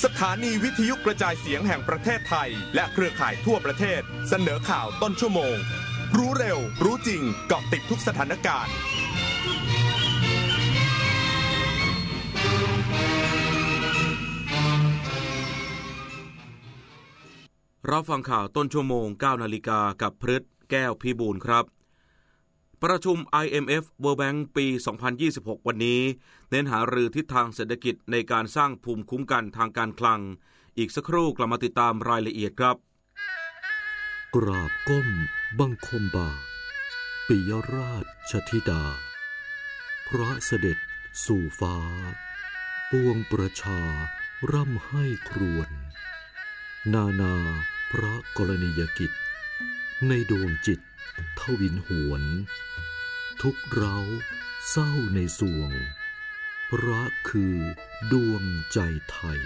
สถานีวิทยุกระจายเสียงแห่งประเทศไทยและเครือข่ายทั่วประเทศเสนอข่าวต้นชั่วโมงรู้เร็วรู้จริงเกาะติดทุกสถานการณ์รับฟังข่าวต้นชั่วโมง 9 นาฬิกากับพฤทธิ์แก้วพิบูลครับประชุม IMF World Bank ปี 2026 วันนี้เน้นหารือทิศทางเศรษฐกิจในการสร้างภูมิคุ้มกันทางการคลังอีกสักครู่กลับมาติดตามรายละเอียดครับกราบก้มบังคมบาทปิยราชธิดาพระเสด็จสู่ฟ้าปวงประชาร่ำให้ครวญนานาพระกรณียกิจในดวงจิตทวินหวนทุกเร้าเศร้าในสวงพระคือดวงใจไทย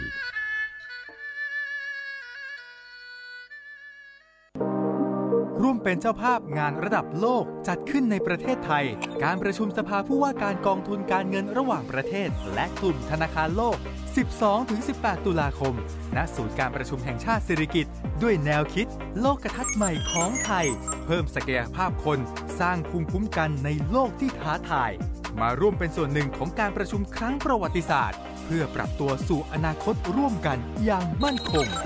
ร่วมเป็นเจ้าภาพงานระดับโลกจัดขึ้นในประเทศไทยการประชุมสภาผู้ว่าการกองทุนการเงินระหว่างประเทศและกลุ่มธนาคารโลก 12-18 ตุลาคมณศูนย์การประชุมแห่งชาติสิริกิติ์ด้วยแนวคิดโลกทัศน์ใหม่ของไทยเพิ่มศักยภาพคนสร้างภูมิคุ้มกันในโลกที่ท้าทายมาร่วมเป็นส่วนหนึ่งของการประชุมครั้งประวัติศาสตร์เพื่อปรับตัวสู่อนาคตร่วมกันอย่างมั่นคง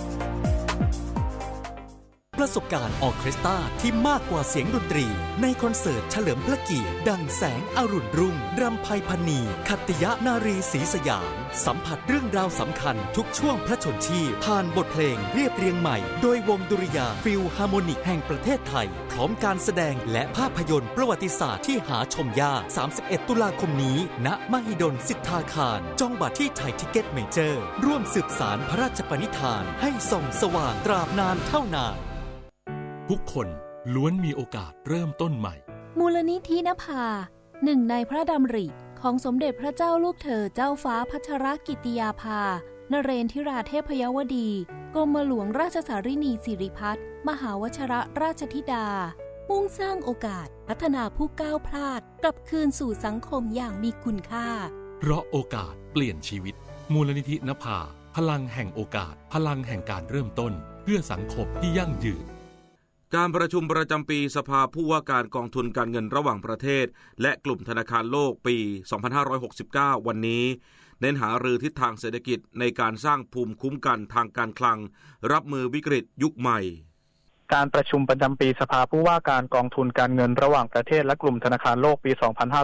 ประสบการณ์ออเคสตราที่มากกว่าเสียงดนตรีในคอนเสิร์ตเฉลิมพระเกียรติดังแสงอรุณรุ่งรำไพพรรณีขัตติยนารีศรีสยามสัมผัสเรื่องราวสำคัญทุกช่วงพระชนชีพผ่านบทเพลงเรียบเรียงใหม่โดยวงดุริยางค์ฟิลฮาร์โมนิกแห่งประเทศไทยพร้อมการแสดงและภาพยนตร์ประวัติศาสตร์ที่หาชมยาก31 ตุลาคมนี้ณมหิดลสิทธาคารจองบัตรที่ไทยทิเก็ตเมเจอร์ร่วมสืบสานพระราชปณิธานให้ส่องสว่างตราบนานเท่านานทุกคนล้วนมีโอกาสเริ่มต้นใหม่มูลนิธินภาหนึ่งในพระดำริของสมเด็จพระเจ้าลูกเธอเจ้าฟ้าพัชรกิติยาภานเรนทิราเทพยวดีกรมหลวงราชสารินีสิริพัฒน์มหาวชิรราชธิดามุ่งสร้างโอกาสพัฒนาผู้ก้าวพลาดกลับคืนสู่สังคมอย่างมีคุณค่าเพราะโอกาสเปลี่ยนชีวิตมูลนิธินภาพลังแห่งโอกาสพลังแห่งการเริ่มต้นเพื่อสังคมที่ยั่งยืนการประชุมประจำปีสภาผู้ว่าการกองทุนการเงินระหว่างประเทศและกลุ่มธนาคารโลกปี 2569 วันนี้เน้นหารือทิศทางเศรษฐกิจในการสร้างภูมิคุ้มกันทางการคลังรับมือวิกฤตยุคใหม่การประชุมประจำปีสภาผู้ว่าการกองทุนการเงินระหว่างประเทศและกลุ่มธนาคารโลกปี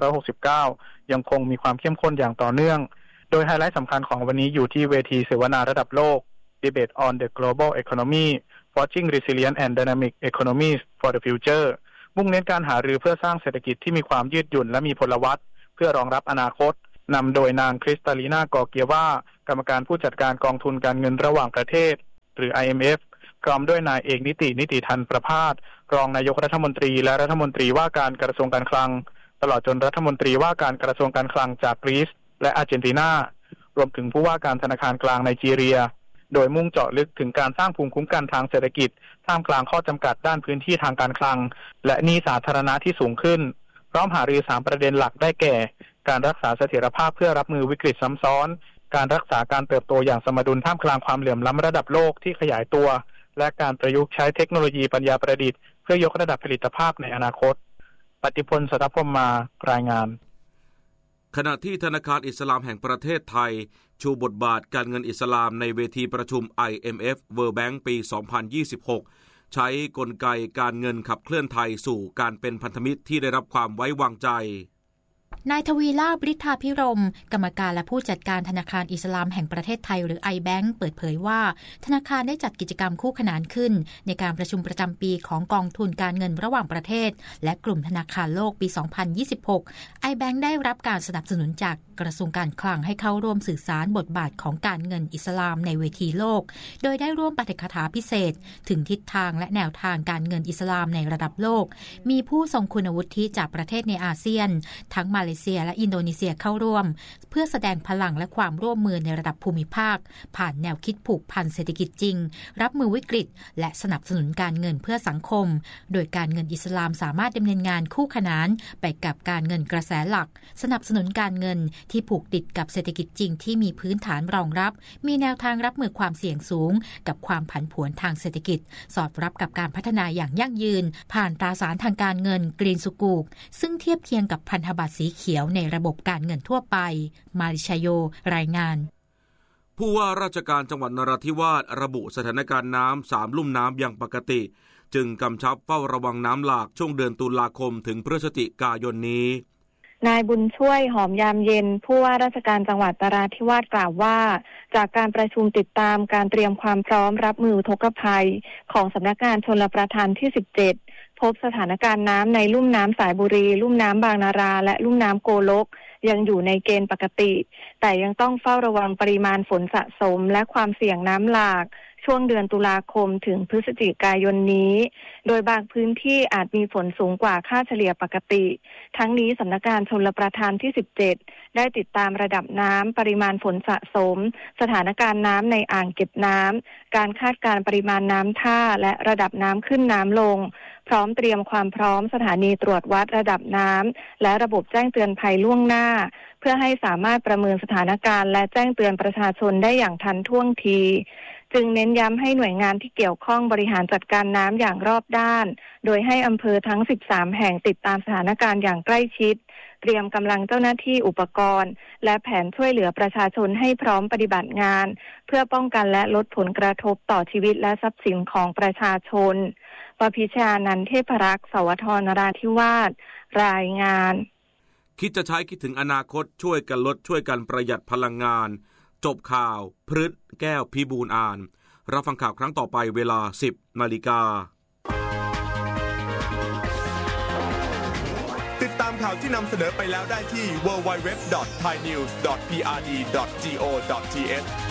2569 ยังคงมีความเข้มข้นอย่างต่อเนื่องโดยไฮไลท์สำคัญของวันนี้อยู่ที่เวทีเสวนาระดับโลก Debate on the Global Economy Forging Resilient and Dynamic Economies for the Future มุ่งเน้นการหารือเพื่อสร้างเศรษฐกิจที่มีความยืดหยุ่นและมีพลวัตเพื่อรองรับอนาคตนำโดยนางคริสตาลีนากอเกียวากรรมการผู้จัดการกองทุนการเงินระหว่างประเทศหรือ IMF พร้อมด้วยนายเอกนิติทันประภาสรองนายกรัฐมนตรีและรัฐมนตรีว่าการกระทรวงการคลังตลอดจนรัฐมนตรีว่าการกระทรวงการคลังจากกรีซและอาร์เจนตินารวมถึงผู้ว่าการธนาคารกลางไนจีเรียโดยมุ่งเจาะลึกถึงการสร้างภูมิคุ้มกันทางเศรษฐกิจท่ามกลางข้อจำกัดด้านพื้นที่ทางการคลังและหนี้สาธารณะที่สูงขึ้นพร้อมหารือ3ประเด็นหลักได้แก่การรักษาเสถียรภาพเพื่อรับมือวิกฤตซ้ำซ้อนการรักษาการเติบโตอย่างสมดุลท่ามกลางความเหลื่อมล้ำระดับโลกที่ขยายตัวและการประยุกต์ใช้เทคโนโลยีปัญญาประดิษฐ์เพื่อยกระดับผลิตภาพในอนาคตปฏิพล สัทธพรหมารายงานขณะที่ธนาคารอิสลามแห่งประเทศไทยชูบทบาทการเงินอิสลามในเวทีประชุม IMF World Bank ปี 2026 ใช้กลไกการเงินขับเคลื่อนไทยสู่การเป็นพันธมิตรที่ได้รับความไว้วางใจนายทวีลาภ ฤทธาภิรมย์กรรมการและผู้จัดการธนาคารอิสลามแห่งประเทศไทยหรือ iBank เปิดเผยว่าธนาคารได้จัดกิจกรรมคู่ขนานขึ้นในการประชุมประจำปีของกองทุนการเงินระหว่างประเทศและกลุ่มธนาคารโลกปี 2026 iBank ได้รับการสนับสนุนจากกระทรวงการคลังให้เข้าร่วมสื่อสารบทบาทของการเงินอิสลามในเวทีโลกโดยได้ร่วมปาฐกถาพิเศษถึงทิศทางและแนวทางการเงินอิสลามในระดับโลกมีผู้ทรงคุณวุฒิจากประเทศในอาเซียนทั้งมาเลเซียและอินโดนีเซียเข้าร่วมเพื่อแสดงพลังและความร่วมมือในระดับภูมิภาคผ่านแนวคิดผูกพันเศรษฐกิจจริงรับมือวิกฤตและสนับสนุนการเงินเพื่อสังคมโดยการเงินอิสลามสามารถดำเนินงานคู่ขนานไปกับการเงินกระแสหลักสนับสนุนการเงินที่ผูกติดกับเศรษฐกิจจริงที่มีพื้นฐานรองรับมีแนวทางรับมือความเสี่ยงสูงกับความผันผวนทางเศรษฐกิจสอดรับกับการพัฒนาอย่างยั่งยืนผ่านตราสารทางการเงินกรีนสุกูกซึ่งเทียบเคียงกับพันธบัตรสีเขียวในระบบการเงินทั่วไปมาริชโยรายงานผู้ว่าราชการจังหวัดนราธิวาสระบุสถานการณ์น้ำ3ลุ่มน้ำอย่างปกติจึงกำชับเฝ้าระวังน้ำหลากช่วงเดือนตุลาคมถึงพฤศจิกายนนี้นายบุญช่วยหอมยามเย็นผู้ว่าราชการจังหวัดนราธิวาสกล่าวว่าจากการประชุมติดตามการเตรียมความพร้อมรับมืออุทกภัยของสำนักงานชลประทานที่17พบสถานการณ์น้ำในลุ่มน้ำสายบุรีลุ่มน้ำบางนาราและลุ่มน้ำโกลกยังอยู่ในเกณฑ์ปกติแต่ยังต้องเฝ้าระวังปริมาณฝนสะสมและความเสี่ยงน้ำหลากช่วงเดือนตุลาคมถึงพฤศจิกายนนี้โดยบางพื้นที่อาจมีฝนสูงกว่าค่าเฉลี่ยปกติทั้งนี้สำนักงานชลประทานที่17ได้ติดตามระดับน้ำปริมาณฝนสะสมสถานการณ์น้ำในอ่างเก็บน้ำการคาดการณ์ปริมาณน้ำท่าและระดับน้ำขึ้นน้ำลงพร้อมเตรียมความพร้อมสถานีตรวจวัดระดับน้ำและระบบแจ้งเตือนภัยล่วงหน้าเพื่อให้สามารถประเมินสถานการณ์และแจ้งเตือนประชาชนได้อย่างทันท่วงทีจึงเน้นย้ำให้หน่วยงานที่เกี่ยวข้องบริหารจัดการน้ำอย่างรอบด้านโดยให้อำเภอทั้ง13แห่งติดตามสถานการณ์อย่างใกล้ชิดเตรียมกำลังเจ้าหน้าที่อุปกรณ์และแผนช่วยเหลือประชาชนให้พร้อมปฏิบัติงานเพื่อป้องกันและลดผลกระทบต่อชีวิตและทรัพย์สินของประชาชนปพิชานันท์เทพรักษ์สวทนราธิวาสรายงานคิดจะใช้คิดถึงอนาคตช่วยกันลดช่วยกันประหยัดพลังงานจบข่าวพฤษแก้วพิบูลอ่านรับฟังข่าวครั้งต่อไปเวลา 10 นาฬิกาติดตามข่าวที่นำเสนอไปแล้วได้ที่ www.thainews.prd.go.th